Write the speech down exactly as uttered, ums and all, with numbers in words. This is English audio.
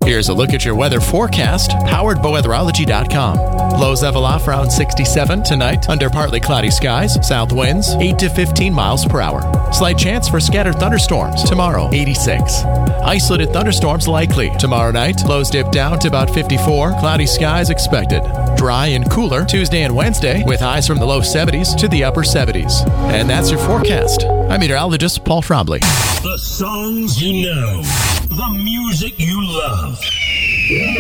Here's a look at your weather forecast, powered by weatherology dot com. Lows level off around sixty-seven tonight, under partly cloudy skies, south winds eight to fifteen miles per hour. Slight chance for scattered thunderstorms tomorrow, eighty-six. Isolated thunderstorms likely tomorrow night. Lows dip down to about fifty-four. Cloudy skies expected. Dry and cooler Tuesday and Wednesday, with highs from the low seventies to the upper seventies. And that's your forecast. I'm meteorologist Paul Trombley. The songs you know, the music you love.